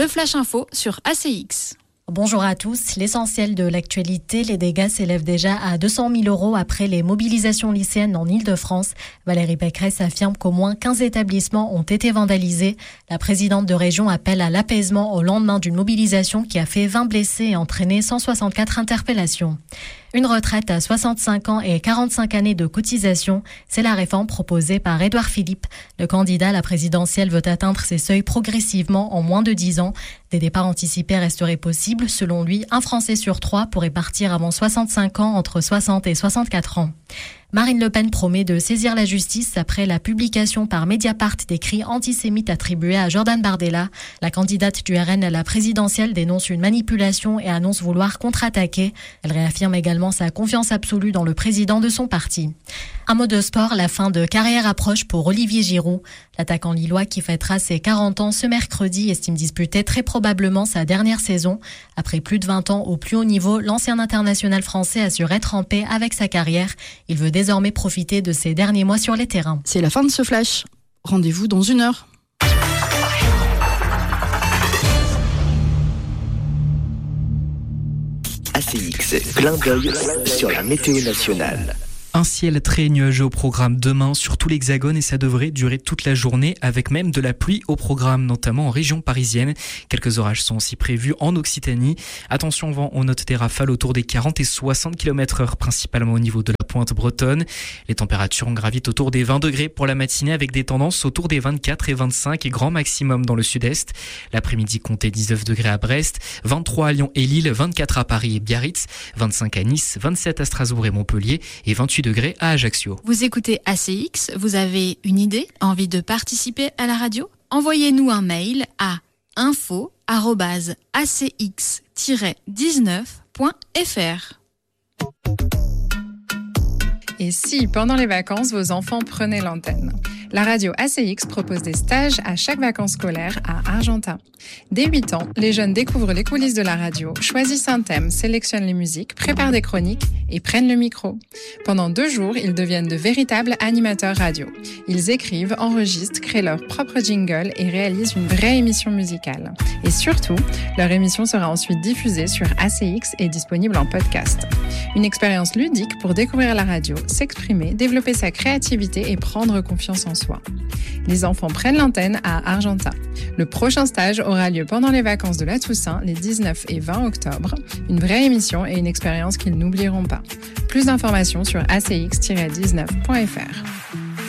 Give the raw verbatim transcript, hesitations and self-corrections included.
le Flash Info sur A C X. Bonjour à tous. L'essentiel de l'actualité, les dégâts s'élèvent déjà à deux cent mille euros après les mobilisations lycéennes en Île-de-France. Valérie Pécresse affirme qu'au moins quinze établissements ont été vandalisés. La présidente de région appelle à l'apaisement au lendemain d'une mobilisation qui a fait vingt blessés et entraîné cent soixante-quatre interpellations. Une retraite à soixante-cinq ans et quarante-cinq années de cotisation, c'est la réforme proposée par Édouard Philippe. Le candidat à la présidentielle veut atteindre ces seuils progressivement en moins de dix ans. Des départs anticipés resteraient possibles. Selon lui, un Français sur trois pourrait partir avant soixante-cinq ans, entre soixante et soixante-quatre ans. Marine Le Pen promet de saisir la justice après la publication par Mediapart des cris antisémites attribués à Jordan Bardella. La candidate du R N à la présidentielle dénonce une manipulation et annonce vouloir contre-attaquer. Elle réaffirme également sa confiance absolue dans le président de son parti. Un mot de sport, la fin de carrière approche pour Olivier Giroud. L'attaquant lillois qui fêtera ses quarante ans ce mercredi estime disputer très probablement sa dernière saison. Après plus de vingt ans au plus haut niveau, l'ancien international français assure être en paix avec sa carrière. Il veut désormais profiter de ses derniers mois sur les terrains. C'est la fin de ce flash. Rendez-vous dans une heure. A C X, clin d'œil sur la météo nationale. Un ciel très nuageux au programme demain sur tout l'Hexagone et ça devrait durer toute la journée avec même de la pluie au programme, notamment en région parisienne. Quelques orages sont aussi prévus en Occitanie. Attention au vent, on note des rafales autour des quarante et soixante kilomètres heure, principalement au niveau de la pointe bretonne. Les températures gravitent autour des vingt degrés pour la matinée avec des tendances autour des vingt-quatre et vingt-cinq et grand maximum dans le sud-est. L'après-midi comptez dix-neuf degrés à Brest, vingt-trois à Lyon et Lille, vingt-quatre à Paris et Biarritz, vingt-cinq à Nice, vingt-sept à Strasbourg et Montpellier et vingt-huit degrés à Ajaccio. Vous écoutez A C X, vous avez une idée, envie de participer à la radio ? Envoyez-nous un mail à info arobase a c x tiret dix-neuf point f r. Et si, pendant les vacances, vos enfants prenaient l'antenne ? La radio A C X propose des stages à chaque vacances scolaires à Argentat. Dès huit ans, les jeunes découvrent les coulisses de la radio, choisissent un thème, sélectionnent les musiques, préparent des chroniques et prennent le micro. Pendant deux jours, ils deviennent de véritables animateurs radio. Ils écrivent, enregistrent, créent leur propre jingle et réalisent une vraie émission musicale. Et surtout, leur émission sera ensuite diffusée sur A C X et disponible en podcast. Une expérience ludique pour découvrir la radio, s'exprimer, développer sa créativité et prendre confiance en soi. Les enfants prennent l'antenne à Argentat. Le prochain stage aura lieu pendant les vacances de la Toussaint, les dix-neuf et vingt octobre. Une vraie émission et une expérience qu'ils n'oublieront pas. Plus d'informations sur a c x tiret dix-neuf point f r.